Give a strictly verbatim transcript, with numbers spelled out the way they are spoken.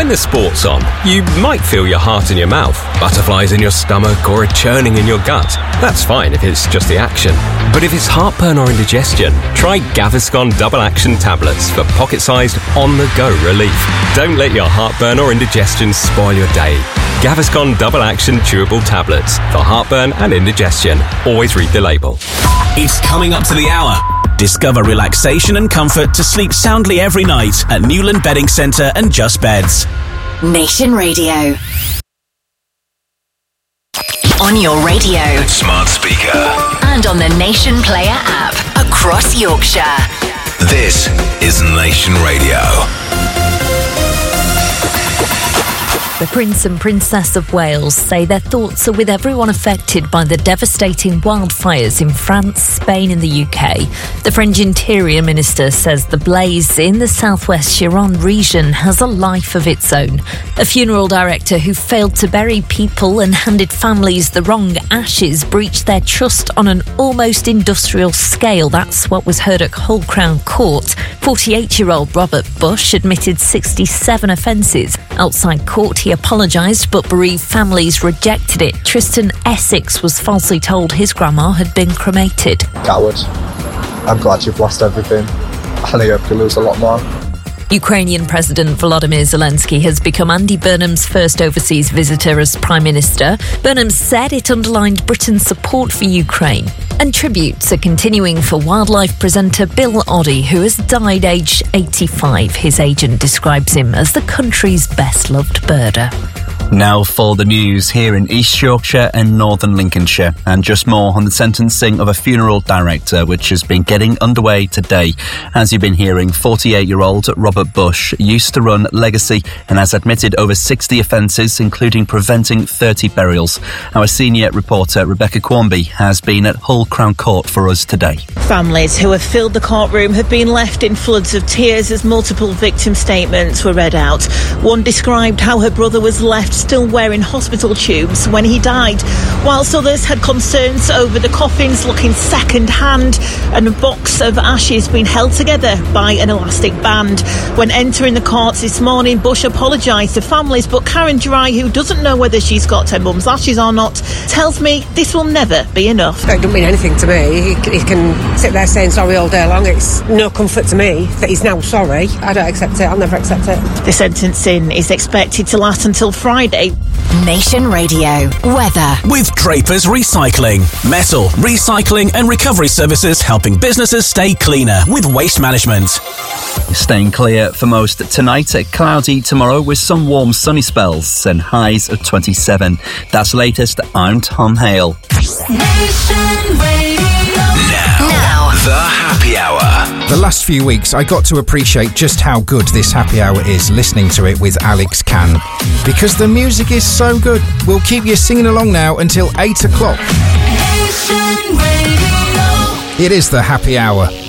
When the sport's on, you might feel your heart in your mouth, butterflies in your stomach, or a churning in your gut. That's fine if it's just the action. But if it's heartburn or indigestion, try Gaviscon Double Action Tablets for pocket-sized, on-the-go relief. Don't let your heartburn or indigestion spoil your day. Gaviscon Double Action Chewable Tablets for heartburn and indigestion. Always read the label. It's coming up to the hour. Discover relaxation and comfort to sleep soundly every night at Newland Bedding Centre and Just Beds. Nation Radio. On your radio, smart speaker, and on the Nation Player app across Yorkshire. This is Nation Radio. The Prince and Princess of Wales say their thoughts are with everyone affected by the devastating wildfires in France, Spain and the U K. The French Interior Minister says the blaze in the southwest Gironde region has a life of its own. A funeral director who failed to bury people and handed families the wrong ashes breached their trust on an almost industrial scale. That's what was heard at Hull Crown Court. forty-eight-year-old Robert Bush admitted sixty-seven offences. Outside court, he apologised, but bereaved families rejected it. Tristan Essex was falsely told his grandma had been cremated. Coward. I'm glad you've lost everything. And I hope you lose a lot more. Ukrainian President Volodymyr Zelensky has become Andy Burnham's first overseas visitor as Prime Minister. Burnham said it underlined Britain's support for Ukraine. And tributes are continuing for wildlife presenter Bill Oddie, who has died aged eighty-five. His agent describes him as the country's best-loved birder. Now for the news here in East Yorkshire and Northern Lincolnshire, and just more on the sentencing of a funeral director which has been getting underway today. As you've been hearing, forty-eight-year-old Robert Bush used to run Legacy and has admitted over sixty offences, including preventing thirty burials. Our senior reporter Rebecca Quarmby has been at Hull Crown Court for us today. Families who have filled the courtroom have been left in floods of tears as multiple victim statements were read out. One described how her brother was left still wearing hospital tubes when he died, whilst others had concerns over the coffins looking second-hand and a box of ashes being held together by an elastic band. When entering the courts this morning, Bush apologised to families, but Karen Dry, who doesn't know whether she's got her mum's ashes or not, tells me this will never be enough. It doesn't mean anything to me. He, he can sit there saying sorry all day long. It's no comfort to me that he's now sorry. I don't accept it. I'll never accept it. The sentencing is expected to last until Friday. Nation Radio. Weather. With Drapers Recycling. Metal, recycling and recovery services helping businesses stay cleaner with waste management. Staying clear for most tonight. Cloudy tomorrow with some warm sunny spells and highs of twenty-seven. That's latest. I'm Tom Hale. Nation Radio. Now, now, the happy hour. The last few weeks, I got to appreciate just how good this happy hour is listening to it with Alex Can. Because the music is so good. We'll keep you singing along now until eight o'clock. Nation Radio. It is the happy hour.